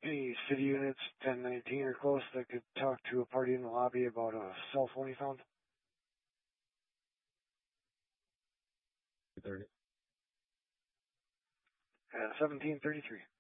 Any city units, 1019 or close, that could talk to a party in the lobby about a cell phone he found? 30. 1733.